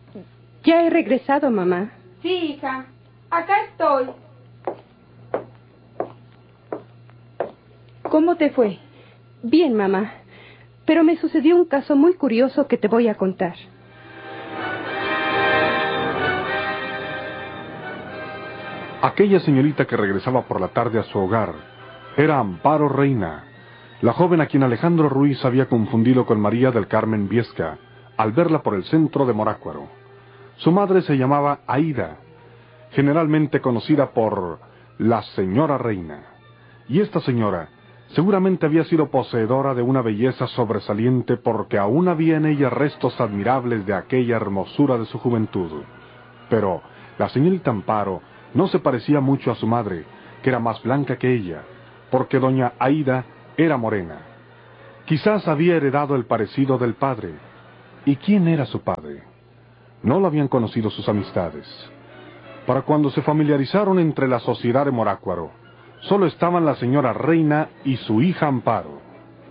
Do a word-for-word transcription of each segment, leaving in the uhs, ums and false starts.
Ya he regresado, mamá. Sí, hija. Acá estoy. ¿Cómo te fue? Bien, mamá. Pero me sucedió un caso muy curioso que te voy a contar. Aquella señorita que regresaba por la tarde a su hogar era Amparo Reina, la joven a quien Alejandro Ruiz había confundido con María del Carmen Viesca al verla por el centro de Morácuaro. Su madre se llamaba Aída, generalmente conocida por la señora Reina. Y esta señora seguramente había sido poseedora de una belleza sobresaliente porque aún había en ella restos admirables de aquella hermosura de su juventud. Pero la señorita Amparo no se parecía mucho a su madre, que era más blanca que ella, porque doña Aída era morena. Quizás había heredado el parecido del padre. ¿Y quién era su padre? No lo habían conocido sus amistades. Para cuando se familiarizaron entre la sociedad de Morácuaro, solo estaban la señora Reina y su hija Amparo.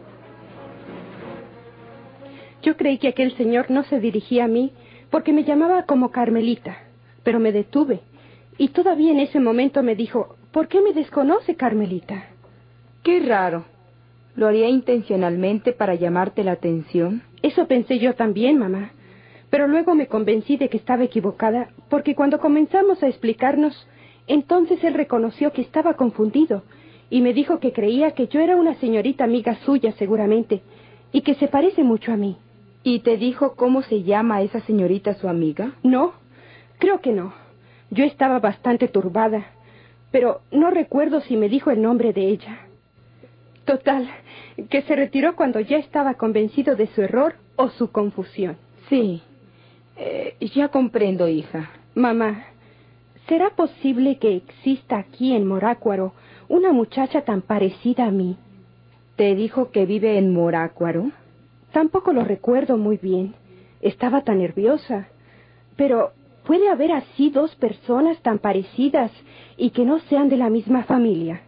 Yo creí que aquel señor no se dirigía a mí porque me llamaba como Carmelita, pero me detuve. Y todavía en ese momento me dijo, ¿por qué me desconoce, Carmelita? Qué raro. ¿Lo haría intencionalmente para llamarte la atención? Eso pensé yo también, mamá. Pero luego me convencí de que estaba equivocada, porque cuando comenzamos a explicarnos, entonces él reconoció que estaba confundido, y me dijo que creía que yo era una señorita amiga suya, seguramente, y que se parece mucho a mí. ¿Y te dijo cómo se llama esa señorita su amiga? No, creo que no. Yo estaba bastante turbada, pero no recuerdo si me dijo el nombre de ella. Total, que se retiró cuando ya estaba convencido de su error o su confusión. Sí, eh, ya comprendo, hija. Mamá, ¿será posible que exista aquí en Morácuaro una muchacha tan parecida a mí? ¿Te dijo que vive en Morácuaro? Tampoco lo recuerdo muy bien. Estaba tan nerviosa. Pero ¿puede haber así dos personas tan parecidas y que no sean de la misma familia?